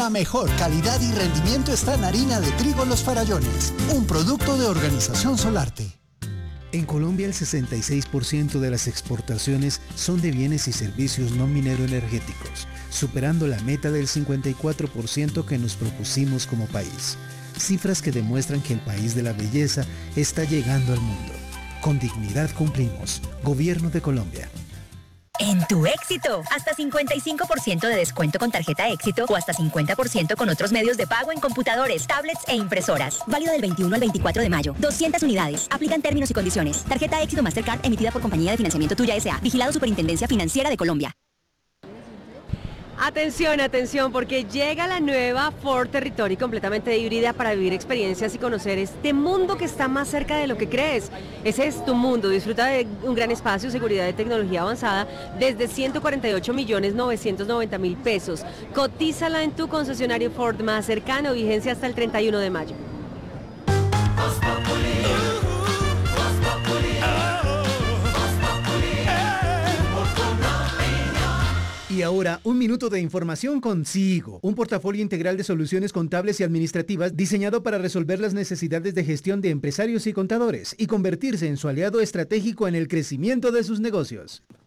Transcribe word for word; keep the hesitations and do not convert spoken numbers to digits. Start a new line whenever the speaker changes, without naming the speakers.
La mejor calidad y rendimiento está en harina de trigo Los Farallones, un producto de Organización Solarte.
En Colombia el sesenta y seis por ciento de las exportaciones son de bienes y servicios no minero-energéticos, superando la meta del cincuenta y cuatro por ciento que nos propusimos como país. Cifras que demuestran que el país de la belleza está llegando al mundo. Con dignidad cumplimos. Gobierno de Colombia.
En tu Éxito, hasta cincuenta y cinco por ciento de descuento con tarjeta Éxito o hasta cincuenta por ciento con otros medios de pago en computadores, tablets e impresoras. Válido del veintiuno al veinticuatro de mayo. doscientas unidades. Aplican términos y condiciones. Tarjeta Éxito Mastercard emitida por Compañía de Financiamiento Tuya S A. Vigilado Superintendencia Financiera de Colombia.
Atención, atención, porque llega la nueva Ford Territory completamente híbrida para vivir experiencias y conocer este mundo que está más cerca de lo que crees. Ese es tu mundo. Disfruta de un gran espacio, seguridad y tecnología avanzada desde ciento cuarenta y ocho millones novecientos noventa mil pesos. Cotízala en tu concesionario Ford más cercano, vigencia hasta el treinta y uno de mayo.
Y ahora, un minuto de información con Sigo, un portafolio integral de soluciones contables y administrativas diseñado para resolver las necesidades de gestión de empresarios y contadores y convertirse en su aliado estratégico en el crecimiento de sus negocios.